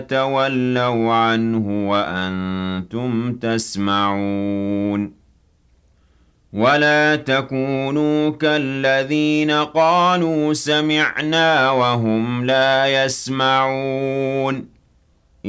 تَوَلَّوْا عَنْهُ وَأَنتُمْ تَسْمَعُونَ وَلَا تَكُونُوا كَالَّذِينَ قَالُوا سَمِعْنَا وَهُمْ لَا يَسْمَعُونَ